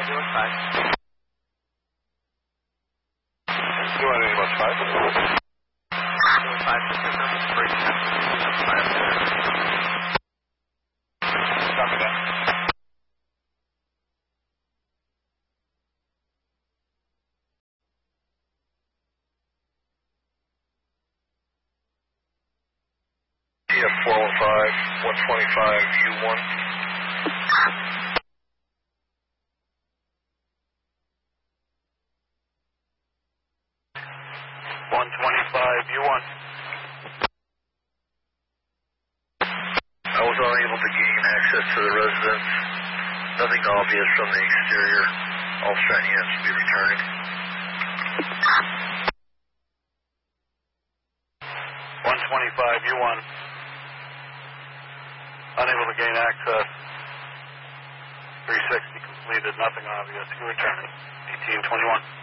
doing 5. Doing any about 5? Doing 5 to 6 numbers, break 5. Copy that. TF 415, 125 U1. 125 U1. I was unable to gain access to the residence. Nothing obvious from the exterior. All Stratton units will be returning. 125 U1. Unable to gain access. 360 completed. Nothing obvious. You returning. 1821.